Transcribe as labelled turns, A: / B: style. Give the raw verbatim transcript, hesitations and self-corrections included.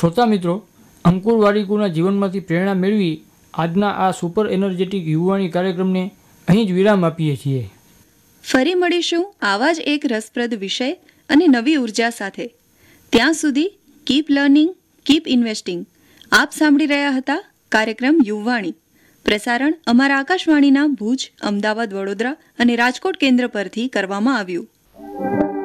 A: શ્રોતા મિત્રો, અંકુર વાડીકુના જીવનમાંથી પ્રેરણા મેળવી આજના આ સુપર એનર્જેટિક યુવાણી કાર્યક્રમને અહીં જ વિરામ આપીએ છીએ.
B: ફરી મળીશું આવા જ એક રસપ્રદ વિષય અને નવી ઉર્જા સાથે. ત્યાં સુધી કીપ લર્નિંગ, કીપ ઇન્વેસ્ટિંગ. આપ સાંભળી રહ્યા હતા કાર્યક્રમ યુવાણી. પ્રસારણ અમારા આકાશવાણીના ભુજ, અમદાવાદ, વડોદરા અને રાજકોટ કેન્દ્ર પરથી કરવામાં આવ્યું.